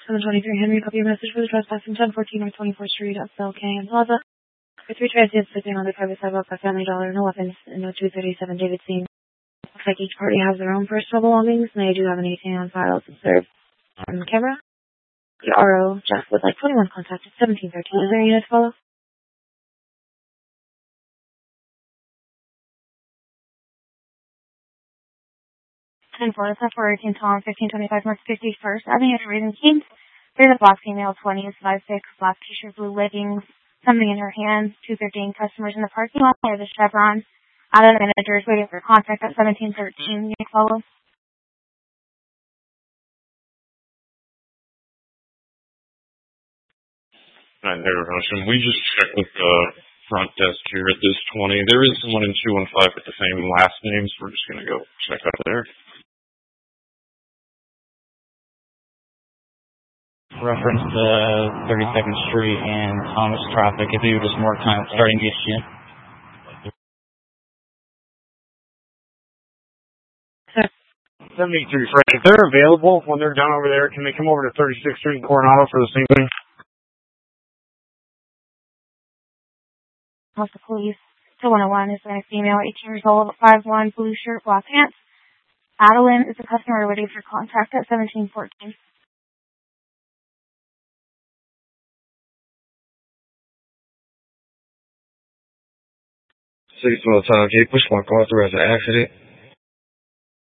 723 Henry. Copy your message for the trespass from 1014 North 24th Street at Belcan Plaza. For 3 transients sleeping on the private sidewalk by Family Dollar, no weapons, and no 237 David Scene. Looks like each party has their own personal belongings, and they do have an 18 on file to serve on camera. The RO, Jeff, would like 21 contact at 1713. Is there a unit to follow? 10-4, that's for 18 Tom, 1525 North 51st Avenue at Raising Kings. There's a black female, 20 is 5'6", black t-shirt, blue leggings, something in her hands, 213 customers in the parking lot near the Chevron. Out of the managers waiting for contact at 1713. You follow? Hi there, Russian. We just checked with the front desk here at this 20. There is someone in 215 with the same last name, so we're just going to go check out there. Reference to 32nd Street and Thomas traffic. If you would just more time starting to get you. 73 Frank. If they're available when they're done over there, can they come over to 36th Street and Coronado for the same thing? The police. 2101 is a female, 18 years old, 5'1", blue shirt, black pants. Adeline is a customer waiting for contact at 1714. 6 time, can you push my car through as an accident?